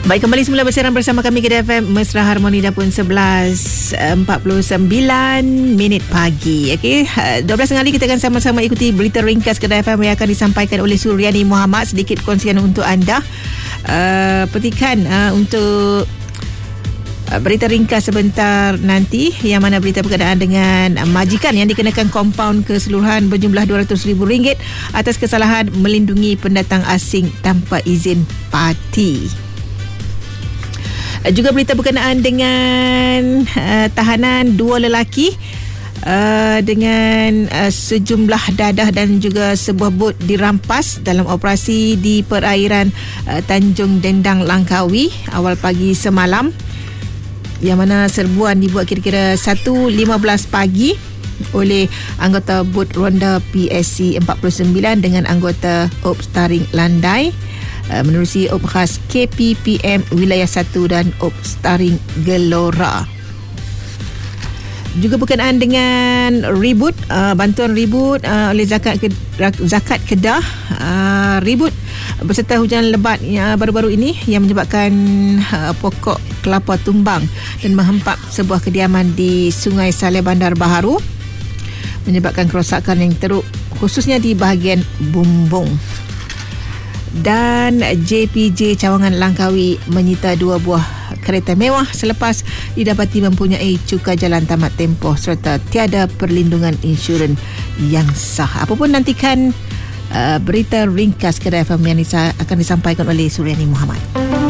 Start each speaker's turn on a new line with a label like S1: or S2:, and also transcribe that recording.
S1: Baik, kembali semula bersiaran bersama kami Kedah FM Mesra Harmoni dah pun 11.49 minit pagi. Okey, 12 kali kita akan sama-sama ikuti berita ringkas Kedah FM yang akan disampaikan oleh Suryani Muhammad. Sedikit kongsian untuk anda. Petikan untuk berita ringkas sebentar nanti, yang mana berita berkenaan dengan majikan yang dikenakan kompaun keseluruhan berjumlah RM200,000 atas kesalahan melindungi pendatang asing tanpa izin parti. Juga berita berkenaan dengan tahanan dua lelaki dengan sejumlah dadah dan juga sebuah bot dirampas dalam operasi di perairan Tanjung Dendang, Langkawi awal pagi semalam, yang mana serbuan dibuat kira-kira 1.15 pagi oleh anggota bot Ronda PSC 49 dengan anggota Ops Taring Landai menerusi Ops khas KPPM Wilayah 1 dan Ops Taring Gelora. Juga berkenaan dengan ribut, bantuan ribut oleh Zakat Kedah. Ribut berserta hujan lebat baru-baru ini yang menyebabkan pokok kelapa tumbang dan menghempap sebuah kediaman di Sungai Saleh Bandar Baharu, menyebabkan kerosakan yang teruk khususnya di bahagian bumbung. Dan JPJ Cawangan Langkawi menyita 2 buah kereta mewah selepas didapati mempunyai cukai jalan tamat tempoh serta tiada perlindungan insurans yang sah. Apapun, nantikan berita ringkas Kedah FM yang akan disampaikan oleh Suryani Muhammad.